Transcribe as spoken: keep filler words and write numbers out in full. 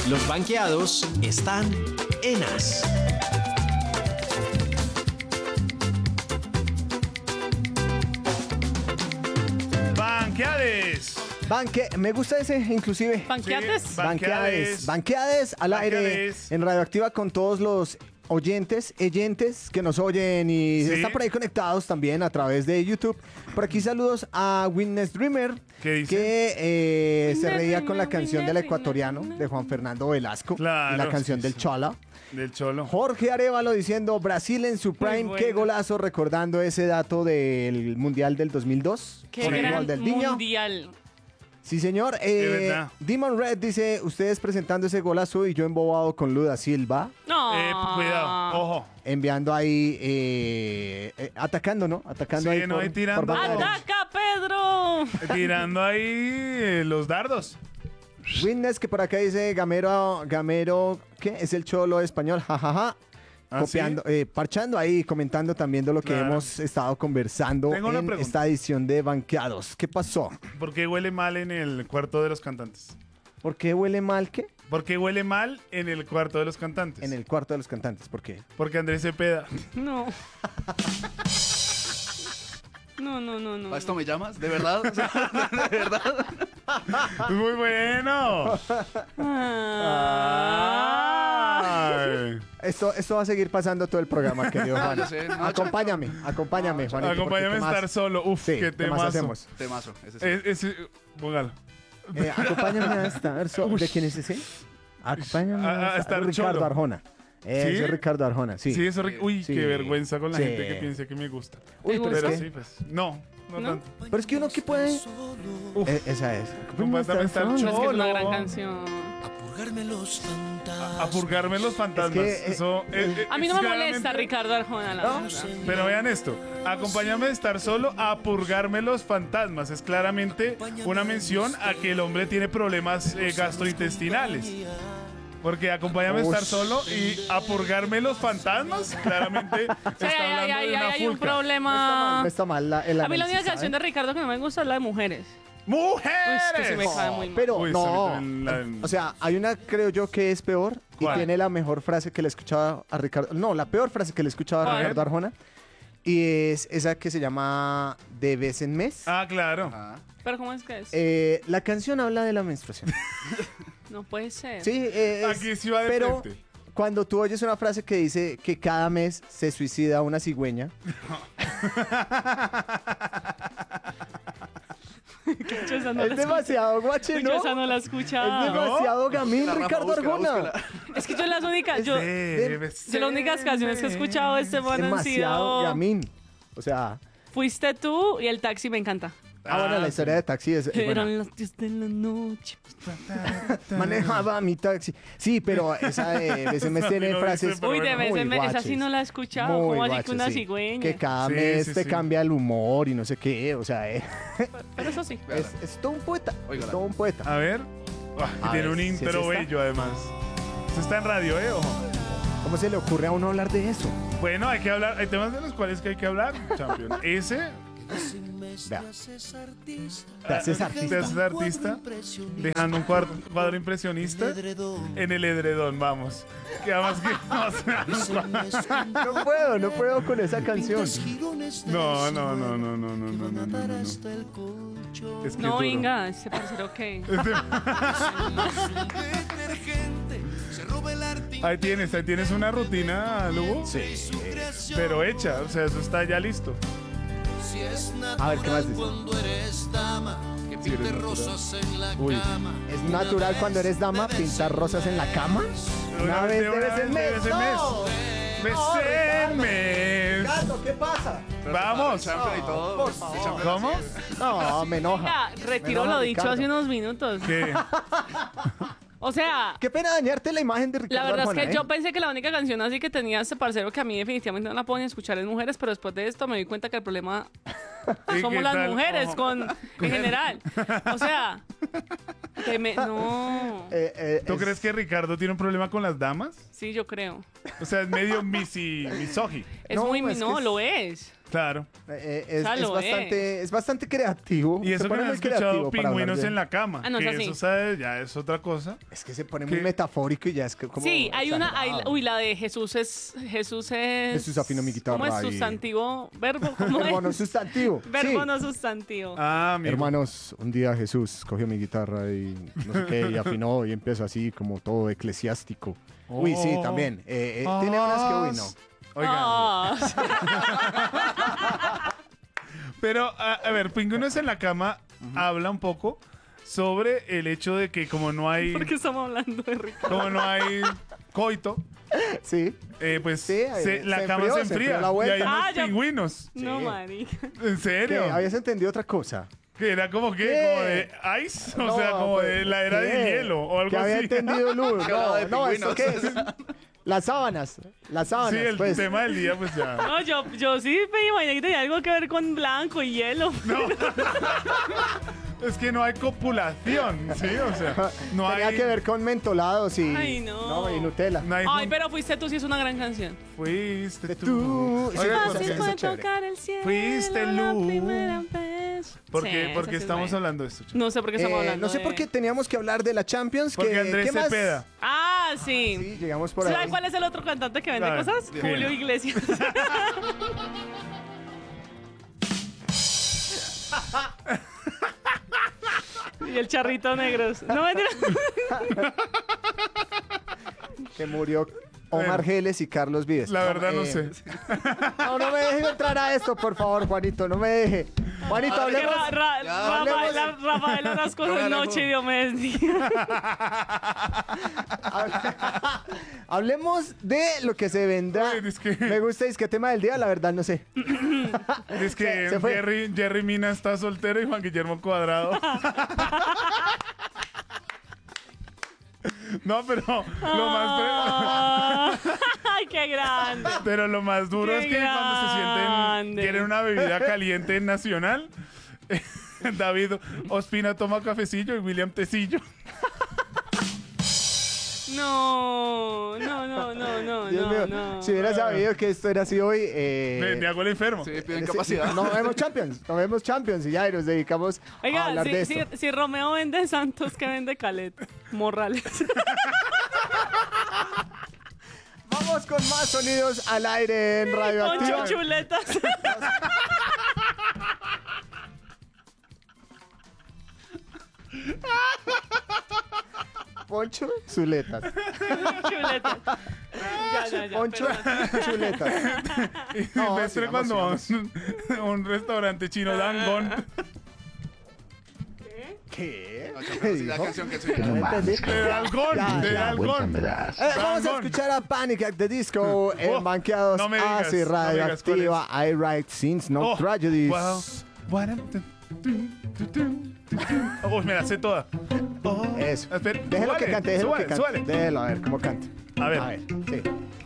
Los banqueados están en As. Banqueades. Banque, me gusta ese, inclusive. ¿Banqueades? Sí, Banqueades. Banqueades al Banqueades. aire en Radioactiva con todos los oyentes, oyentes que nos oyen y Sí. están por ahí conectados también a través de YouTube. Por aquí saludos a Witness Dreamer, ¿Qué dice? que eh, se Witness reía con la Dreamer, canción del Witness ecuatoriano Dreamer. de Juan Fernando Velasco Claro, y la canción sí, del sí. Chola. Del Cholo. Jorge Arevalo diciendo Brasil en su prime, Muy qué bueno. golazo, recordando ese dato del Mundial del dos mil dos. Qué con el gran gol del Niño. mundial. Sí, señor. De Eh, verdad. Demon Red dice, ustedes presentando ese golazo y yo embobado con Luda Silva, No. Eh, cuidado, ojo. enviando ahí, eh, eh, atacando, ¿no? Atacando Sí, ahí no, por, ahí tirando. por banda derecha. ¡Ataca, Pedro! Tirando ahí eh, los dardos. Witness, que por acá dice Gamero, Gamero, ¿qué? Es el cholo español, jajaja. ¿Ah, Copiando, eh, parchando ahí, comentando también de lo que Claro. hemos estado conversando Tengo una en pregunta. esta edición de Banqueados. ¿Qué pasó? ¿Por qué huele mal en el cuarto de los cantantes? ¿Por qué huele mal qué? ¿Por qué huele mal en el cuarto de los cantantes? En el cuarto de los cantantes, ¿por qué? Porque Andrés Cepeda. No. No, no, no, no. ¿A esto me llamas? ¿De verdad? O sea, ¿de verdad? Muy bueno. Ah. Ay. Esto, esto va a seguir pasando todo el programa, querido No, Juan. yo sé, no, acompáñame, acompáñame, Juanito. Acompáñame a porque estar solo. Uf, Sí, qué ¿qué más temazo. hacemos? Temazo. Ese sí. Es, es, póngalo. Eh, acompáñame a estar solo. ¿De quién es ese? Acompáñame A- a, a estar estar Ricardo cholo. Arjona. Eh, ¿Sí? soy Ricardo Arjona, sí. Sí, eso. ri- Uy, Sí. qué vergüenza con la Sí. gente que piense que me gusta. Uy, pero, Pero es sí, que, pues. No, no, ¿No? tanto. pero es que uno que puede... Uf. Eh, esa es. Compártame estar solo. Es que es una Cholo. gran canción. A purgarme los fantasmas. Es que, eh, Eso, eh, eh, A mí no me claramente- molesta Ricardo Arjona, la ¿No? verdad. Pero vean esto, acompáñame a estar solo a purgarme los fantasmas. Es claramente una mención a que el hombre tiene problemas eh, gastrointestinales. Porque acompáñame a estar Ush. solo y a purgarme los fantasmas, claramente está Sí, hay, hay, hablando hay, de una hay un fulca. problema. No está mal la, el A mí la única análisis, canción de ¿saben? Ricardo que no me gusta es la de mujeres. ¡Mujeres! Uy, es que se me cae muy mal. Pero Uy, esa no, a mí también la- o sea, hay una creo yo que es peor y ¿Cuál? tiene la mejor frase que le he escuchado a Ricardo, no, la peor frase que le he escuchado a ¿Cuál? Ricardo Arjona y es esa que se llama De vez en mes. Ah, claro. Ajá. Pero ¿cómo es que es? Eh, la canción habla de la menstruación. No puede ser. Sí, eh, es- Aquí sí va de pero frente. cuando tú oyes una frase que dice que cada mes se suicida una cigüeña, Yo esa no la es demasiado guache, escucho. Yo esa ¿no? no la he Es escuchado. demasiado gamín, La Rafa, Ricardo búsquela, Arjona. búsquela. Es que yo las únicas, yo, Debe de las únicas canciones que he escuchado de este Es man han demasiado sido gamín. O sea, Fuiste tú y el taxi me encanta. ah, bueno, la historia de taxi es, es buena. Eran las diez de la noche. Manejaba mi taxi. Sí, pero esa de vez en mes Esa tiene sí no frases. dice, pero Uy, de bueno, vez muy en vez, esa guaches. sí no la he escuchado. Muy ¿Cómo así guaches, que una sí. cigüeña? Que cada Sí, mes sí, te sí. cambia el humor y no sé qué. O sea, eh, Pero eso sí. es, es todo un poeta. Óigala. Es todo un poeta. A ver. Ah, A tiene ver, un si es intro esta. bello, además. Esto está en radio, ¿eh? Ojo. ¿Cómo se le ocurre a uno hablar de eso? Bueno, hay que hablar. Hay temas de los cuales que hay que hablar, champion. Ese. Vea. Te haces Te haces artista. artista. Dejando un cuadro, cuadro impresionista en el edredón, vamos. Que además que. No puedo, no puedo con esa canción. No, no, no, no, no, no, no, no, no, no. Es que No, duro. venga, ese parcero que. Ahí tienes, ahí tienes una rutina, Lugo. Sí. Pero hecha, o sea, eso está ya listo. A ver, ¿qué más dice? Uy. Es natural cuando eres dama pintar rosas en la cama. Una vez de vez en mes. de vez en ¡No! mes. Vez en mes. Gato, ¿qué pasa? Vamos. Champion y todo. por favor. El champion ¿Cómo? así es. No, me enoja. Venga, retiro Me enoja, lo dicho Ricardo. hace unos minutos. ¿Qué? O sea, Qué pena dañarte la imagen de Ricardo la verdad Arjona, es que ¿eh? yo pensé que la única canción así que tenía este parcero que a mí definitivamente no la pueden escuchar es mujeres, pero después de esto me di cuenta que el problema ¿Y somos qué las tal? mujeres Ojo. con en general. O sea, que me- no. Eh, eh, ¿Tú es- crees que Ricardo tiene un problema con las damas? Sí, yo creo. O sea, es medio misi, misogi. Es No, muy es que no, es- lo es. Claro. Eh, es, Ya es lo bastante, es bastante creativo. Y eso se que pone no he muy escuchado creativo para hablar pingüinos de- en la cama. Ah, no, que es así. eso ¿sabes? Ya es otra cosa. Es que se pone ¿Qué? muy metafórico y ya es que como. Sí, hay una. hay- exagerado. uy, la de Jesús es. Jesús es. Jesús afinó mi guitarra ¿Cómo es y- sustantivo? Verbo. ¿Cómo Verbo no es? sustantivo. Verbo Sí. no sustantivo. Ah, amigo. Hermanos, un día Jesús cogió mi guitarra y no sé qué, y afinó y empieza así como todo eclesiástico. Uy, sí, Oh. también. Eh, eh, tiene unas que, uy, no. Oigan, Ah, pero a, a ver, Pingüinos en la cama habla un poco sobre el hecho de que como no hay ¿por qué estamos hablando de Ricardo? como no hay coito, Sí. eh, pues Sí, se- eh, la se cama enfrió, se se enfría enfrió la y vuelta. hay unos Ah, ya- pingüinos. No, Sí. marica. ¿En ¿Qué? serio? ¿Habías entendido otra cosa? Que era como que ¿Qué? como de ice, o No, sea, como pues, de la era ¿qué? de hielo o algo Que había así. entendido Luz. Que hablaba de No, no, ¿esto pingüinos. qué es? Las sábanas. Las sábanas, Sí, el pues. tema del día pues ya. No, yo, yo sí me imaginé que tenía algo que ver con blanco y hielo. Es que no hay copulación, ¿sí? O sea, no Tenía hay que ver con mentolados y. Ay, no. y Nutella. no hay Ay, jun- pero fuiste tú, sí es una gran canción. fuiste tú. Tú. Sí, Oiga, esa ¿por canción qué? es fue chévere. tocar el cielo Fuiste la luz. primera vez. ¿Por Sí, qué, esa por qué sí es estamos buena. hablando de esto? Chico? No sé por qué estamos Eh, hablando no sé de- por qué teníamos que hablar de la Champions. Porque que, Andrés ¿qué más? Cepeda. Ah, sí. Sí, llegamos por ahí. ¿Sabes cuál es el otro cantante que vende A ver, cosas? ¿quién? Julio Iglesias. Y el charrito negros. No mentira. Que murió Omar Bueno. Geles y Carlos Vives. La verdad no eh, sé. No, no me deje entrar a esto, por favor, Juanito, no me deje. Juanito, Ah, Que hablemos. Ra- Ra- Ya, Rafael, hablemos. la- Rafael Orozco No me es alejo. noche y Diomedes Díaz. Hablemos de lo que se vendrá. Uy, es que- Me gusta, es que tema del día, la verdad, no sé. Es que Se- se fue. Jerry, Jerry Mina está soltero y Juan Guillermo Cuadrado. No, pero lo más Ah, ¡Ay, qué grande! pero lo más duro Qué es que cuando se sienten grande. quieren una bebida caliente nacional, David Ospina toma cafecillo y William tecillo. No, no, no, no, no, Dios no, mío, no. si hubiera sabido que esto era así hoy. Eh, Me, me hago el enfermo. Sí, piden eh, capacidad. No vemos Champions, no vemos Champions y ya y nos dedicamos a Oiga, hablar de si, esto. si, si Romeo vende Santos, ¿qué vende Calet? Morrales. Vamos con más sonidos al aire en Con Radioactiva. chuchuletas. Poncho, chuletas. Chuletas. Ya, ya, ya. Poncho, perdón. chuletas. Y No, Silvestre sigamos, cuando va a un, a un restaurante chino Dangon. ¿Qué? No, ¿Qué Champions, sí, la dijo? canción que No suena. entendí. De Dalgón, Ya, de ya, Dalgón. Eh, vamos a Dangon. escuchar a Panic at the Disco en Oh, Banqueados no me digas, así no me digas Radioactiva. I write scenes, no Oh, tragedies. wow. What am- Uy, me la sé toda. Oh, Eso. espera, Déjelo que súbale, cante, déjelo que súbale, cante. súbale. Déjelo a ver cómo canta. A ver. A ver, sí.